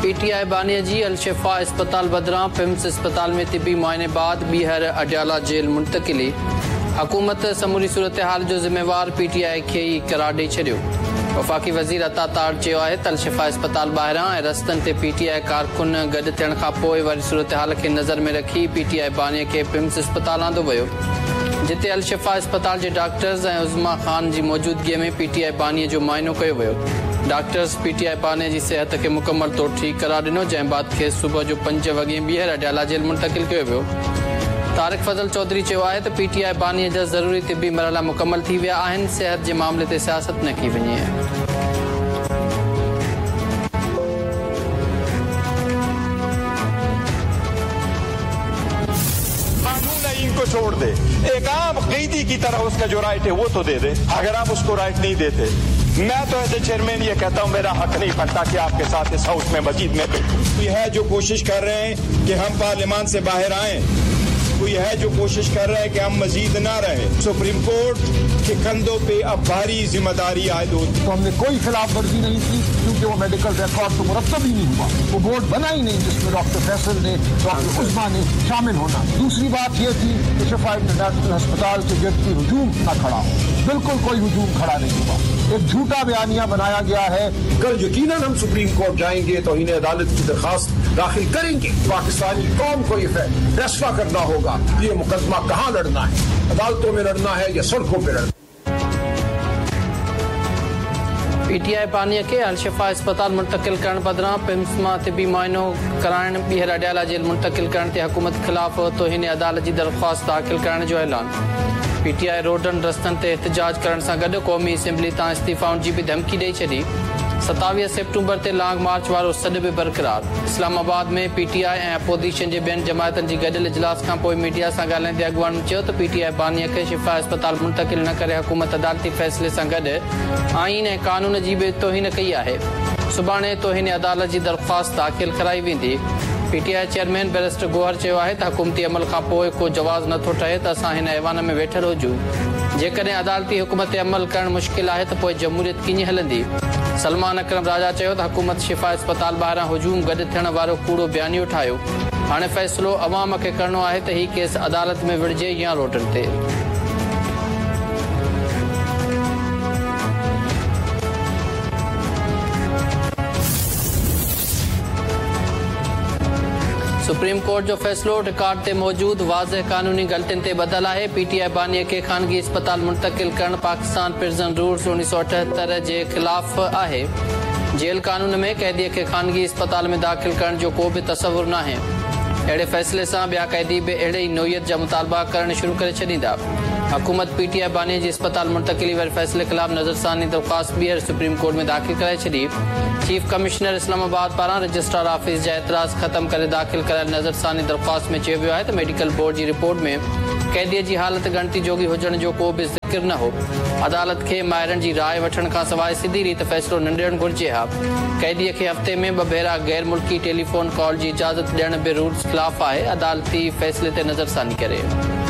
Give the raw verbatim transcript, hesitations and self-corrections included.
PTI बानी जी अलशिफा अस्पताल बदरां PIMS अस्पताल में तिबी मुआइने बाद बीहर अडियाला जेल मुंतकिली। हुकूमत समूरी सूरत हाल जो ज़िम्मेवार पीटीआई खे ई करार ॾेई छॾियो। वफ़ाक़ी वज़ीर अता तार चयो आहे त अलशिफा अस्पताल ॿाहिरां ऐं रस्तनि ते पीटीआई कारकुन गॾु थियण खां पोइ वरी सूरत हाल खे नज़र में रखी पीटीआई बानीअ खे पिम्स अस्पताल आंदो वियो, जिते अलशिफा अस्पताल जे डॉक्टर्स ऐं उज़मा ख़ान जी मौजूदगीअ में पीटीआई बानीअ जो मुआइनो कयो वियो। डॉक्टर्स पीटीआई बानीअ जी सिहत खे मुकमल तौर ठीकु करार ॾिनो, जंहिं बाद खेसि सुबुह जो पंज वॻे ॿीहर अडियाला जेल मुंतकिल कयो वियो। तारिक फज़ल चौधरी चयो आहे त पीटीआई बानीअ जा ज़रूरी तिबी मरहला मुकमल थी विया आहिनि। सिहत जे मामले ते सियासत न की वञे। को छोड़ दे, एक आम कैदी की तरह उसका जो राइट है वो तो दे दे। अगर आप उसको राइट नहीं देते, मैं तो ऐसे चेयरमैन ये कहता हूँ मेरा हक नहीं बनता कि आपके साथ इस हाउस में मजीद में बैठूं। कोई है जो कोशिश कर रहे हैं कि हम पार्लियामान से बाहर आए, कोई है जो कोशिश कर रहा है कि हम मजीद ना रहें। सुप्रीम कोर्ट के कंधों पे अब भारी जिम्मेदारी आयद होती। तो हमने कोई खिलाफ वर्जी नहीं की, क्योंकि वो मेडिकल रिकॉर्ड तो मुरतब ही नहीं हुआ, वो बोर्ड बना ही नहीं जिसमें डॉक्टर फैसल ने, डॉक्टर उस्मा ने शामिल होना। दूसरी बात ये थी कि शिफा इंटरनेशनल अस्पताल के गिर्द कोई हुजूम न खड़ा हो, बिल्कुल कोई हुजूम खड़ा नहीं हुआ। एक झूठा बयानिया बनाया गया है। कल यकीनन हम सुप्रीम कोर्ट जाएंगे तो इन्हें अदालत की दरखास्त दाखिल करेंगे। पाकिस्तानी कौम को ये फैसला करना होगा कि ये मुकदमा कहाँ लड़ना है, अदालतों में लड़ना है या सड़कों पर लड़ना। पीटीआई बानीअ खे अलशिफा अस्पताल मुंतकिल करण बदिरां पिम्स मां तिबी मुआइनो कराइण ॿीहर अडियाला जेल मुंतकिल करण ते हुकूमत ख़िलाफ़ तौहीन अदालत जी दरख़्वास्त दाख़िल करण जो ऐलान। पीटीआई रोडनि रस्तनि ते एहतजाज करण सां गॾु क़ौमी असेंबली तां इस्तीफ़ाउनि जी बि धमकी ॾेई छॾी। सतावीह सेप्टेम्बर ते लॉन्ग मार्च वारो सॾ बि बरक़रार। इस्लामाबाद में पीटीआई ऐं अपोजिशन जे ॿियनि जमायतनि जी गॾियल इजलास खां पोइ मीडिया सां ॻाल्हाईंदे अॻवान चयो त पीटीआई बानीअ खे शिफा अस्पताल मुंतकिल न करे हुकूमत अदालती फ़ैसिले सां गॾु आईन ऐं कानून जी बि तौहीन कई आहे। सुभाणे तौहीन अदालत जी दरख़्वास्त दाख़िल कराई वेंदी। पीटीआई चेयरमैन बैरिस्टर गोहर चयो आहे त हुकूमती अमल खां पोइ को जवाज़ नथो ठहे त असां हिन ऐवान में वेठल हुजूं। जेकॾहिं अदालती हुकूमत ते अमल करणु मुश्किल आहे त पोइ जमहूरियत कीअं हलंदी। सलमान अकरम राजा चयो त हुकूमत शिफा अस्पताल ॿाहिरां हुजूम गॾु थियण वारो कूड़ो बयानियो ठाहियो। हाणे फ़ैसिलो अवाम खे करणो आहे त हीउ केस अदालत में विढ़जे या रोडनि ते। सुप्रीम कोर्ट जो फ़ैसिलो रिकॉर्ड ते मौजूद वाज़ह कानूनी ग़लतियुनि ते ॿधल आहे। पीटीआई बानीअ खे ख़ानगी अस्पताल मुंतकिल करणु पाकिस्तान प्रिज़न रूल्स उणिवीह सौ अठहतरि जे ख़िलाफ़ आहे। जेल कानून में कैदीअ खे ख़ानगी अस्पताल में दाख़िल करण जो को बि तसवुर न आहे। अहिड़े फ़ैसिले सां ॿिया कैदी बि अहिड़े ई नोयत जा मुतालबा करणु शुरू करे छॾींदा। हुकूमत पीटीआई बानीअ जी अस्पताल मुंतकिली वारे फ़ैसिले ख़िलाफ़ नज़रसानी दरख़्वास्त ॿीहर सुप्रीम कोर्ट में दाख़िल कराए छॾी। चीफ कमिश्नर इस्लामाबाद पारां रजिस्ट्रार ऑफिस जा एतिराज़ ख़तम करे दाख़िल कयल नज़रसानी दरख़्वास्त में चयो वियो आहे त मेडिकल बोर्ड जी रिपोर्ट में कैदीअ जी हालत गणती जोगी हुजण जो को बि ज़िक्र न हो। अदालत खे माहिरनि जी राय वठण खां सवाइ सिधी रीत फ़ैसिलो न ॾियणु घुरिजे हा। कैदीअ खे हफ़्ते में ॿ भेरा गैर मुल्की टेलीफोन कॉल जी इजाज़त ॾियण बि रूल्स ख़िलाफ़ आहे। अदालती फ़ैसिले ते नज़रसानी करे